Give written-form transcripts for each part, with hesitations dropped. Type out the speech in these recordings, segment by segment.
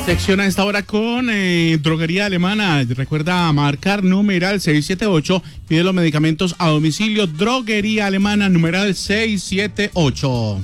Sección a esta hora con Droguería Alemana. Recuerda marcar numeral 678. Pide los medicamentos a domicilio. Droguería Alemana, numeral 678. Bueno,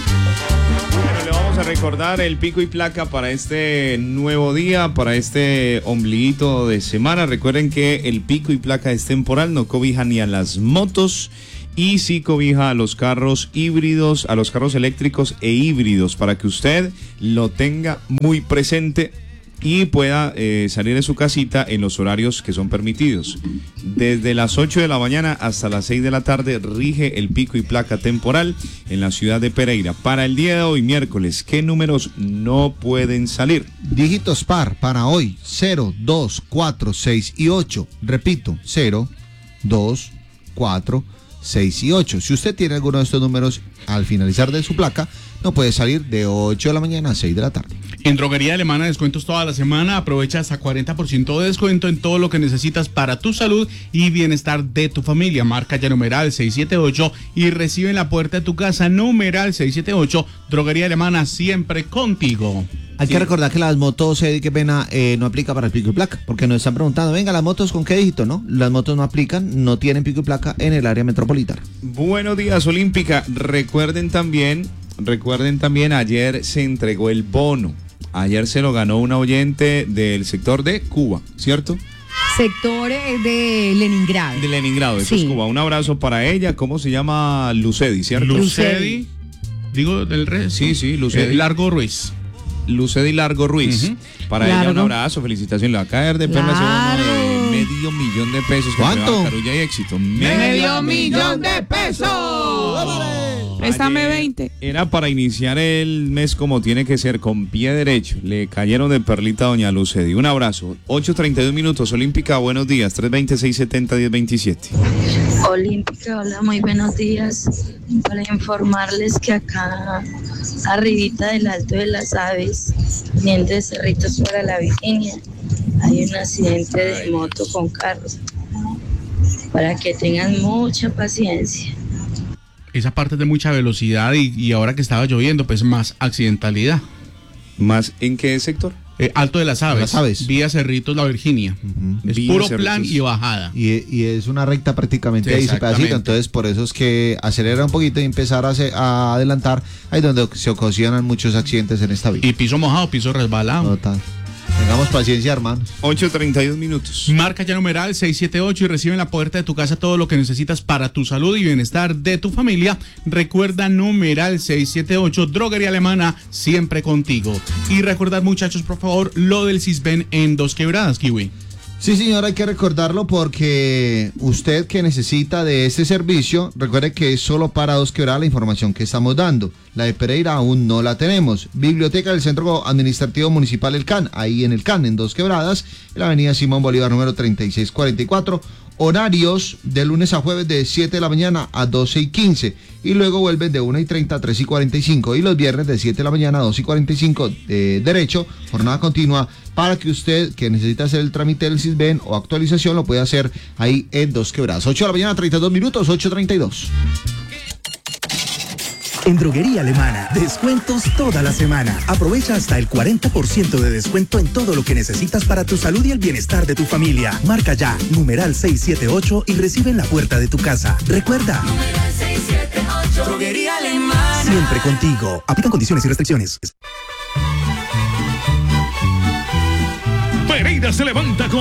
le vamos a recordar el pico y placa para este nuevo día, para este ombliguito de semana. Recuerden que el pico y placa es temporal, no cobija ni a las motos. Y sí cobija a los carros híbridos, a los carros eléctricos e híbridos, para que usted lo tenga muy presente y pueda salir de su casita en los horarios que son permitidos. Desde las 8 de la mañana hasta las 6 de la tarde rige el pico y placa temporal en la ciudad de Pereira. Para el día de hoy, miércoles, ¿qué números no pueden salir? Dígitos par para hoy: 0, 2, 4, 6 y 8. Repito, 0, 2, 4, 6 y 8. Si usted tiene alguno de estos números al finalizar de su placa, no puede salir de 8 de la mañana a 6 de la tarde. En Droguería Alemana, descuentos toda la semana. Aprovecha hasta 40% de descuento en todo lo que necesitas para tu salud y bienestar de tu familia. Marca ya numeral 678 y recibe en la puerta de tu casa numeral 678. Droguería Alemana, siempre contigo. Hay que recordar que las motos, qué pena, no aplica para el pico y placa, porque nos están preguntando, venga, las motos con qué dígito, ¿no? Las motos no aplican, no tienen pico y placa en el área metropolitana. Buenos días, Olímpica. Recuerden también, ayer se entregó el bono. Ayer se lo ganó una oyente del sector de Cuba, ¿cierto? Sector de Leningrado. De Leningrado, eso Sí. es Cuba. Un abrazo para ella. ¿Cómo se llama? Lucedi, ¿cierto? Lucedi. Digo, del resto. Sí, Lucedi. Largo Ruiz. Lucedi Largo Ruiz. Uh-huh. Para Largo. ella un abrazo, felicitación. Le va a caer de perlas Claro. de $500,000. ¿Cuánto? Carulla y éxito. ¡Medio millón de pesos! Préstame Ayer 20. Era para iniciar el mes como tiene que ser, con pie derecho. Le cayeron de perlita a doña Lucedi. Un abrazo. 8:32 minutos. Olímpica, buenos días. 320-670-1027. Olímpica, hola, muy buenos días. Para informarles que acá, arribita del Alto de las Aves, viniendo de Cerritos para la Virginia, hay un accidente de moto con carros. Para que tengan mucha paciencia. Esa parte es de mucha velocidad y ahora que estaba lloviendo, pues más accidentalidad. ¿Más en qué sector? Alto de las Aves. Las Aves. Vía Cerritos, la Virginia. Es Vía puro Cerritos. plan y bajada. Y es una recta prácticamente Sí, ahí ese exactamente. pedacito, entonces por eso es que acelera un poquito y empezar a adelantar, ahí donde se ocasionan muchos accidentes en esta vía. Y piso mojado, piso resbalado. Total. Tengamos paciencia, hermanos. 8:32 minutos. Marca ya numeral 678 y recibe en la puerta de tu casa todo lo que necesitas para tu salud y bienestar de tu familia. Recuerda numeral 678, Droguería Alemana, siempre contigo. Y recordad, muchachos, por favor, lo del Sisbén en Dos Quebradas, Kiwi. Sí, señor, hay que recordarlo porque usted que necesita de este servicio, recuerde que es solo para Dos Quebradas la información que estamos dando. La de Pereira aún no la tenemos. Biblioteca del Centro Administrativo Municipal El CAN, ahí en El CAN, en Dos Quebradas, en la avenida Simón Bolívar número 3644. Horarios de lunes a jueves de 7 de la mañana a 12:15 y luego vuelven de 1:30 a 3:45 y los viernes de 7 de la mañana a 2:45 de derecho, jornada continua, para que usted que necesita hacer el trámite del Sisbén o actualización lo pueda hacer ahí en Dos Quebradas. 8 de la mañana, 32 minutos, 8:32. En Droguería Alemana, descuentos toda la semana. Aprovecha hasta el 40% de descuento en todo lo que necesitas para tu salud y el bienestar de tu familia. Marca ya, numeral 678 y recibe en la puerta de tu casa. Recuerda, Numeral 678. Droguería Alemana. siempre contigo. Aplican condiciones y restricciones. Pereira se levanta con